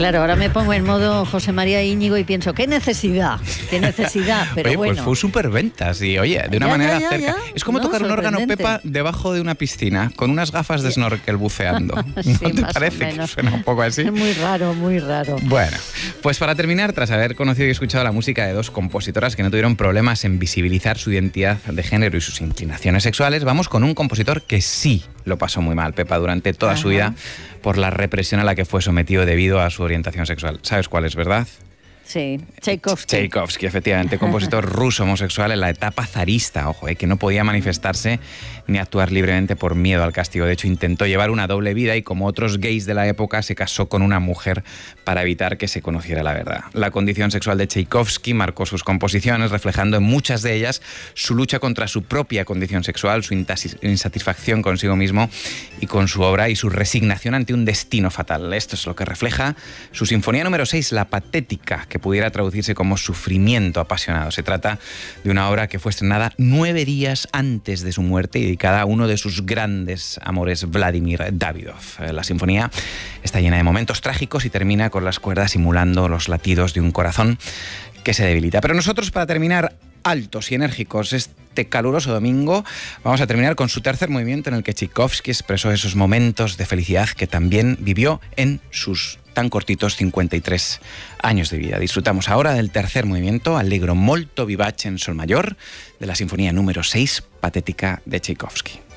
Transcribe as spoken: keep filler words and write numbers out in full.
Claro, ahora me pongo en modo José María Íñigo y pienso, ¿qué necesidad? ¿Qué necesidad? Pero oye, bueno. Pues fue súper ventas y, oye, de una Ya, manera ya, ya, cerca. ya. Es como No, tocar un órgano, sorprendente. Pepa, debajo de una piscina, con unas gafas de snorkel buceando. ¿No Sí, te más o parece que menos. suena un poco así? Es muy raro, muy raro. Bueno, pues para terminar, tras haber conocido y escuchado la música de dos compositoras que no tuvieron problemas en visibilizar su identidad de género y sus inclinaciones sexuales, vamos con un compositor que sí lo pasó muy mal, Pepa, durante toda Ajá. su vida por la represión a la que fue sometido debido a su orientación sexual. ¿Sabes cuál es, verdad? Sí, Tchaikovsky. Tchaikovsky, efectivamente, compositor ruso homosexual en la etapa zarista, ojo, eh, que no podía manifestarse ni actuar libremente por miedo al castigo. De hecho, intentó llevar una doble vida y, como otros gays de la época, se casó con una mujer para evitar que se conociera la verdad. La condición sexual de Tchaikovsky marcó sus composiciones, reflejando en muchas de ellas su lucha contra su propia condición sexual, su insatisfacción consigo mismo y con su obra, y su resignación ante un destino fatal. Esto es lo que refleja su sinfonía número seis, La Patética, que pudiera traducirse como sufrimiento apasionado. Se trata de una obra que fue estrenada nueve días antes de su muerte y dedicada a uno de sus grandes amores, Vladimir Davidov. La sinfonía está llena de momentos trágicos y termina con las cuerdas simulando los latidos de un corazón que se debilita. Pero nosotros, para terminar altos y enérgicos este caluroso domingo, vamos a terminar con su tercer movimiento, en el que Tchaikovsky expresó esos momentos de felicidad que también vivió en sus tan cortitos cincuenta y tres años de vida. Disfrutamos ahora del tercer movimiento, Allegro molto vivace en sol mayor, de la sinfonía número seis, Patética, de Tchaikovsky.